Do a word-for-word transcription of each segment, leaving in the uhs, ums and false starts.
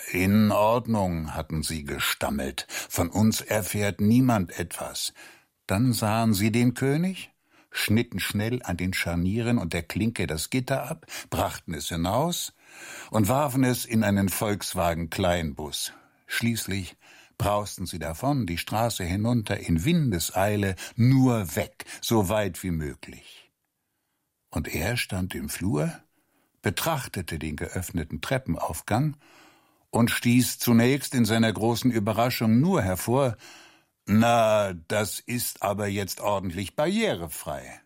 »In Ordnung«, hatten sie gestammelt, »von uns erfährt niemand etwas.« Dann sahen sie den König, schnitten schnell an den Scharnieren und der Klinke das Gitter ab, brachten es hinaus und warfen es in einen Volkswagen-Kleinbus. Schließlich brausten sie davon, die Straße hinunter, in Windeseile, nur weg, so weit wie möglich. Und er stand im Flur, betrachtete den geöffneten Treppenaufgang und stieß zunächst in seiner großen Überraschung nur hervor: »Na, das ist aber jetzt ordentlich barrierefrei.«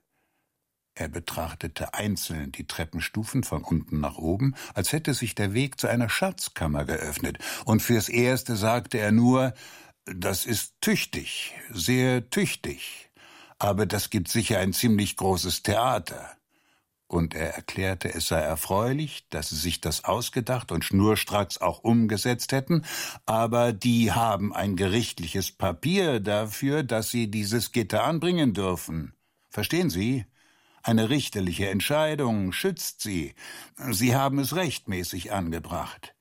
Er betrachtete einzeln die Treppenstufen von unten nach oben, als hätte sich der Weg zu einer Schatzkammer geöffnet, und fürs Erste sagte er nur: »Das ist tüchtig, sehr tüchtig, aber das gibt sicher ein ziemlich großes Theater.« Und er erklärte, es sei erfreulich, dass sie sich das ausgedacht und schnurstracks auch umgesetzt hätten, aber die haben ein gerichtliches Papier dafür, dass sie dieses Gitter anbringen dürfen. Verstehen Sie? Eine richterliche Entscheidung schützt sie. Sie haben es rechtmäßig angebracht.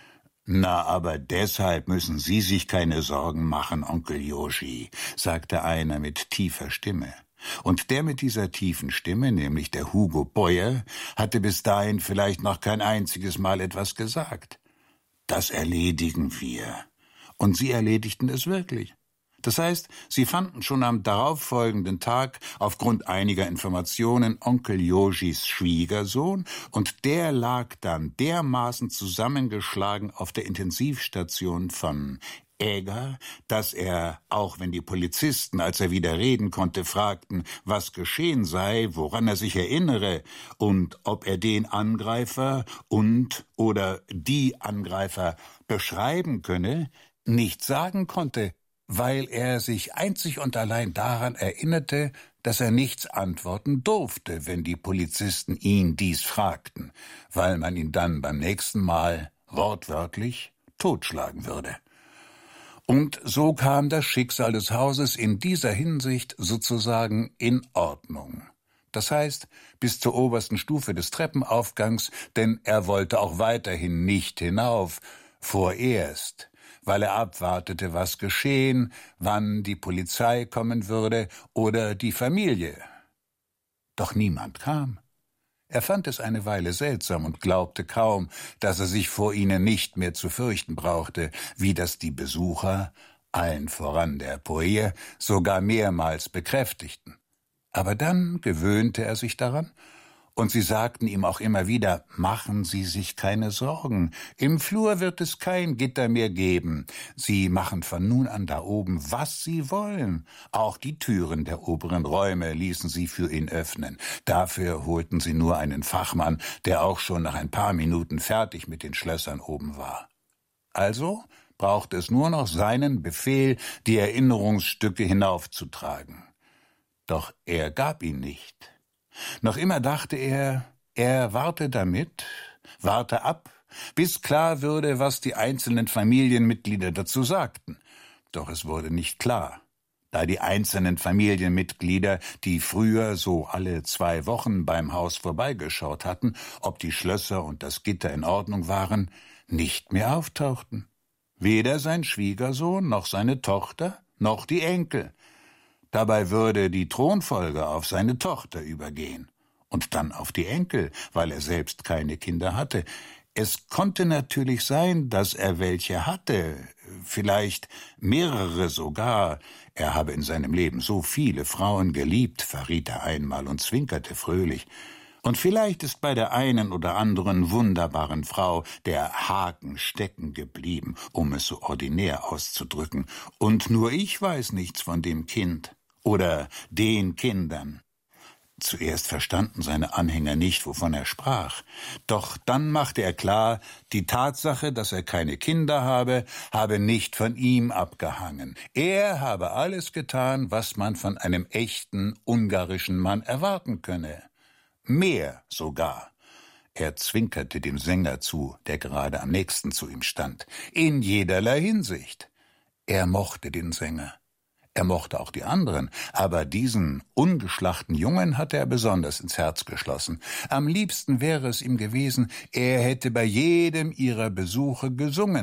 »Na, aber deshalb müssen Sie sich keine Sorgen machen, Onkel Joshi«, sagte einer mit tiefer Stimme. Und der mit dieser tiefen Stimme, nämlich der Hugo Boyer, hatte bis dahin vielleicht noch kein einziges Mal etwas gesagt. »Das erledigen wir.« Und sie erledigten es wirklich. Das heißt, sie fanden schon am darauffolgenden Tag aufgrund einiger Informationen Onkel Joschis Schwiegersohn, und der lag dann dermaßen zusammengeschlagen auf der Intensivstation von Eger, dass er, auch wenn die Polizisten, als er wieder reden konnte, fragten, was geschehen sei, woran er sich erinnere und ob er den Angreifer und oder die Angreifer beschreiben könne, nichts sagen konnte, weil er sich einzig und allein daran erinnerte, dass er nichts antworten durfte, wenn die Polizisten ihn dies fragten, weil man ihn dann beim nächsten Mal wortwörtlich totschlagen würde. Und so kam das Schicksal des Hauses in dieser Hinsicht sozusagen in Ordnung. Das heißt, bis zur obersten Stufe des Treppenaufgangs, denn er wollte auch weiterhin nicht hinauf, vorerst, weil er abwartete, was geschehen, wann die Polizei kommen würde oder die Familie. Doch niemand kam. Er fand es eine Weile seltsam und glaubte kaum, dass er sich vor ihnen nicht mehr zu fürchten brauchte, wie das die Besucher, allen voran der Poe, sogar mehrmals bekräftigten. Aber dann gewöhnte er sich daran, und sie sagten ihm auch immer wieder, machen Sie sich keine Sorgen, im Flur wird es kein Gitter mehr geben. Sie machen von nun an da oben, was Sie wollen. Auch die Türen der oberen Räume ließen sie für ihn öffnen. Dafür holten sie nur einen Fachmann, der auch schon nach ein paar Minuten fertig mit den Schlössern oben war. Also brauchte es nur noch seinen Befehl, die Erinnerungsstücke hinaufzutragen. Doch er gab ihn nicht. Noch immer dachte er, er warte damit, warte ab, bis klar würde, was die einzelnen Familienmitglieder dazu sagten. Doch es wurde nicht klar, da die einzelnen Familienmitglieder, die früher so alle zwei Wochen beim Haus vorbeigeschaut hatten, ob die Schlösser und das Gitter in Ordnung waren, nicht mehr auftauchten. Weder sein Schwiegersohn, noch seine Tochter, noch die Enkel. Dabei würde die Thronfolge auf seine Tochter übergehen und dann auf die Enkel, weil er selbst keine Kinder hatte. Es konnte natürlich sein, dass er welche hatte, vielleicht mehrere sogar. Er habe in seinem Leben so viele Frauen geliebt, verriet er einmal und zwinkerte fröhlich. Und vielleicht ist bei der einen oder anderen wunderbaren Frau der Haken stecken geblieben, um es so ordinär auszudrücken. Und nur ich weiß nichts von dem Kind. Oder den Kindern. Zuerst verstanden seine Anhänger nicht, wovon er sprach. Doch dann machte er klar, die Tatsache, dass er keine Kinder habe, habe nicht von ihm abgehangen. Er habe alles getan, was man von einem echten ungarischen Mann erwarten könne. Mehr sogar. Er zwinkerte dem Sänger zu, der gerade am nächsten zu ihm stand. In jederlei Hinsicht. Er mochte den Sänger. Er mochte auch die anderen, aber diesen ungeschlachten Jungen hatte er besonders ins Herz geschlossen. Am liebsten wäre es ihm gewesen, er hätte bei jedem ihrer Besuche gesungen.